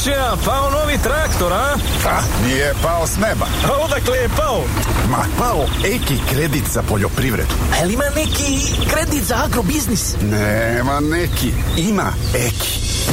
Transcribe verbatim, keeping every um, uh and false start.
Komšija, pao novi traktor, a? Ha, nije pao s neba. A odakle je pao? Ma, pao Eki kredit za poljoprivredu. A li ima neki kredit za agrobiznis? Nema neki, ima Eki.